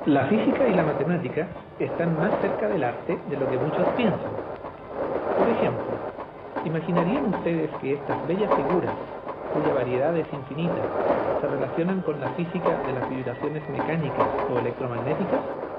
La física y la matemática están más cerca del arte de lo que muchos piensan. Por ejemplo, ¿imaginarían ustedes que estas bellas figuras, cuya variedad es infinita, se relacionan con la física de las vibraciones mecánicas o electromagnéticas?